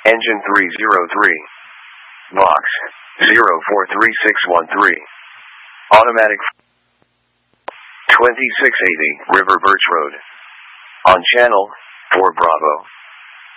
Engine 303. Vox 043613. Automatic 2680 River Birch Road. On channel 4 Bravo.